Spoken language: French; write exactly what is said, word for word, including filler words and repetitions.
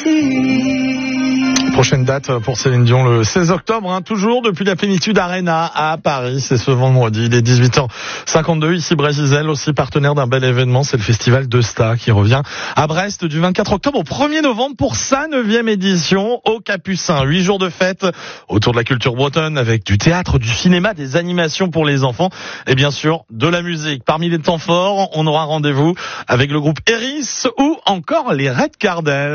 Prochaine date pour Céline Dion le seize octobre, hein, toujours depuis la Plénitude Arena à Paris. C'est ce vendredi, il est dix-huit heures cinquante-deux, ici Brésil, aussi partenaire d'un bel événement, c'est le festival Desta qui revient à Brest du vingt-quatre octobre au premier novembre pour sa neuvième édition au Capucin. Huit jours de fête autour de la culture bretonne avec du théâtre, du cinéma, des animations pour les enfants et bien sûr de la musique. Parmi les temps forts, on aura rendez-vous avec le groupe Eris ou encore les Red Cardell.